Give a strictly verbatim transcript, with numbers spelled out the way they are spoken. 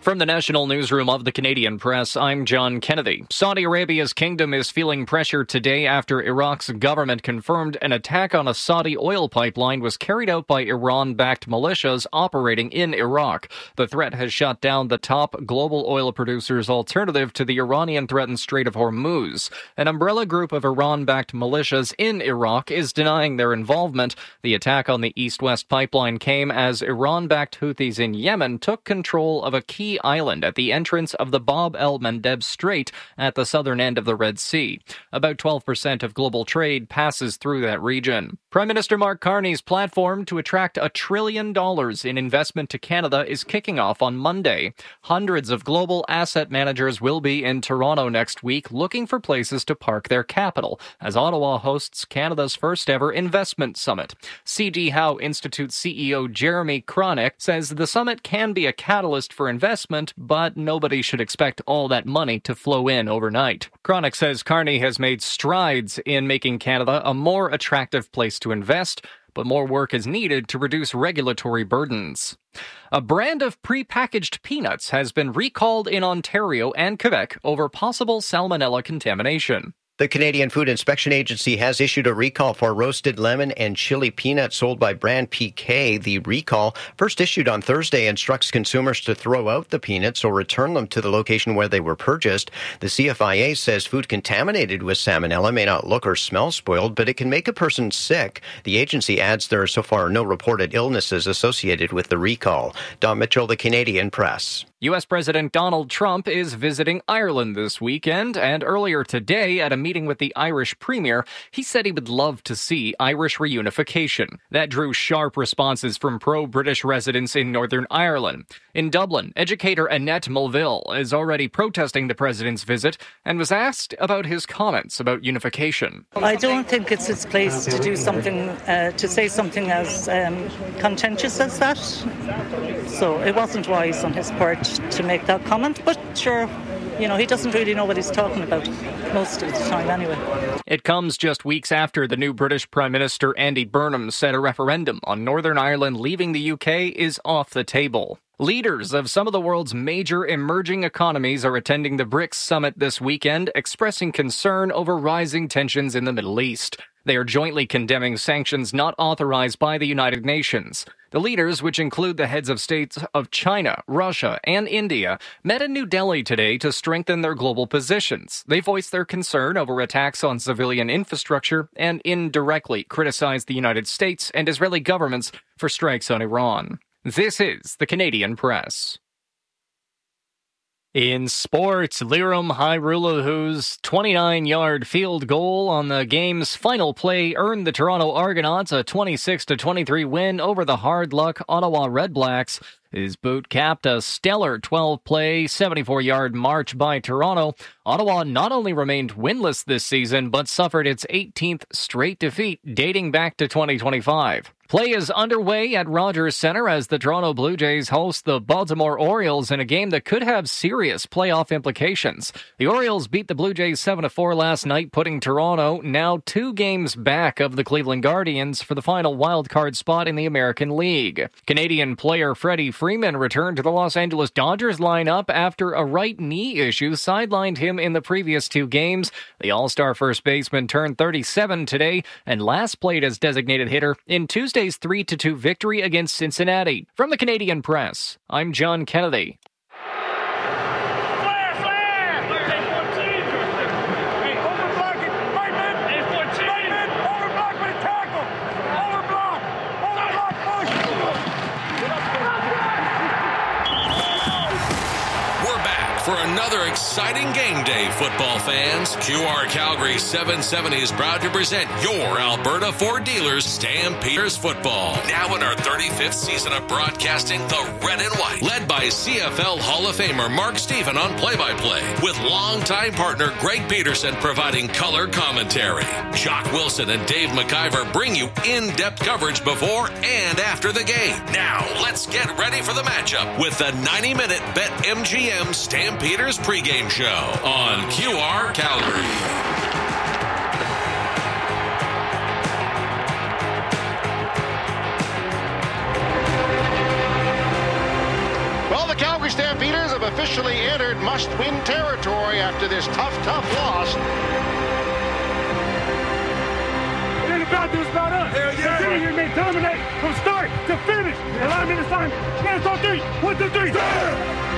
From the National Newsroom of the Canadian Press, I'm John Kennedy. Saudi Arabia's kingdom is feeling pressure today after Iraq's government confirmed an attack on a Saudi oil pipeline was carried out by Iran-backed militias operating in Iraq. The threat has shut down the top global oil producer's alternative to the Iranian-threatened Strait of Hormuz. An umbrella group of Iran-backed militias in Iraq is denying their involvement. The attack on the east-west pipeline came as Iran-backed Houthis in Yemen took control of a key island at the entrance of the Bab el-Mandeb Strait at the southern end of the Red Sea. About twelve percent of global trade passes through that region. Prime Minister Mark Carney's platform to attract a trillion dollars in investment to Canada is kicking off on Monday. Hundreds of global asset managers will be in Toronto next week looking for places to park their capital as Ottawa hosts Canada's first ever investment summit. C D Howe Institute C E O Jeremy Kronick says the summit can be a catalyst for investment, but nobody should expect all that money to flow in overnight. Kronick says Carney has made strides in making Canada a more attractive place to invest, but more work is needed to reduce regulatory burdens. A brand of prepackaged peanuts has been recalled in Ontario and Quebec over possible salmonella contamination. The Canadian Food Inspection Agency has issued a recall for roasted lemon and chili peanuts sold by brand P K. The recall, first issued on Thursday, instructs consumers to throw out the peanuts or return them to the location where they were purchased. The C F I A says food contaminated with salmonella may not look or smell spoiled, but it can make a person sick. The agency adds there are so far no reported illnesses associated with the recall. Don Mitchell, The Canadian Press. U S President Donald Trump is visiting Ireland this weekend, and earlier today at a meeting with the Irish Premier, he said he would love to see Irish reunification. That drew sharp responses from pro-British residents in Northern Ireland. In Dublin, educator Annette Mulville is already protesting the president's visit and was asked about his comments about unification. I don't think it's his place to do something, uh, to say something as um, contentious as that. So it wasn't wise on his part to make that comment, but sure, you know, he doesn't really know what he's talking about most of the time anyway. It comes just weeks after the new British Prime Minister Andy Burnham said a referendum on Northern Ireland leaving the U K is off the table. Leaders of some of the world's major emerging economies are attending the BRICS summit this weekend, expressing concern over rising tensions in the Middle East. They are jointly condemning sanctions not authorized by the United Nations. The leaders, which include the heads of states of China, Russia, and India, met in New Delhi today to strengthen their global positions. They voiced their concern over attacks on civilian infrastructure and indirectly criticized the United States and Israeli governments for strikes on Iran. This is the Canadian Press. In sports, Lirim Hajrullahu twenty-nine-yard field goal on the game's final play earned the Toronto Argonauts a twenty-six to twenty-three win over the hard-luck Ottawa Redblacks. His boot capped a stellar twelve-play, seventy-four-yard march by Toronto. Ottawa not only remained winless this season, but suffered its eighteenth straight defeat dating back to twenty twenty-five. Play is underway at Rogers Centre as the Toronto Blue Jays host the Baltimore Orioles in a game that could have serious playoff implications. The Orioles beat the Blue Jays seven to four last night, putting Toronto now two games back of the Cleveland Guardians for the final wildcard spot in the American League. Canadian player Freddie Freeman returned to the Los Angeles Dodgers lineup after a right knee issue sidelined him in the previous two games. The All-Star first baseman turned thirty-seven today and last played as designated hitter in Tuesday's three to two victory against Cincinnati. From the Canadian Press, I'm John Kennedy. For another exciting game day, football fans, Q R Calgary seven seventy is proud to present your Alberta Ford dealers, Stampeders Football. Now in our thirty-fifth season of broadcasting the red and white, led by C F L Hall of Famer Mark Stephen on play-by-play, with longtime partner Greg Peterson providing color commentary. Jock Wilson and Dave McIver bring you in-depth coverage before and after the game. Now let's get ready for the matchup with the ninety-minute BetMGM Stampeders Peters pregame show on Q R Calgary. Well, the Calgary Stampeders have officially entered must-win territory after this tough, tough loss. It ain't about this, about us. Hell yeah. Continue to dominate from start to finish. A lot of minutes time. Hands on three. One, two, three. Yeah.